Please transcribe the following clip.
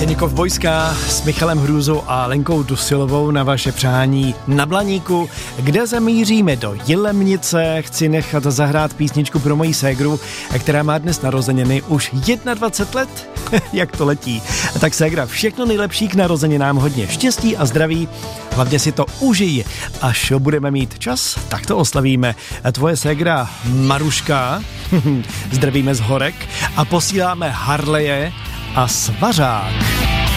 Ksenia Kovbojská s Michalem Hrůzou a Lenkou Dusilovou na vaše přání na Blaníku, kde zamíříme do Jilemnice. Chci nechat zahrát písničku pro moji ségru, která má dnes narozeniny už 21 let. Jak to letí. Tak ségra, všechno nejlepší k narozeninám, hodně štěstí a zdraví. Hlavně si to užij. Až budeme mít čas, tak to oslavíme. Tvoje ségra Maruška, zdravíme z Horek a posíláme Harleje a Svařák.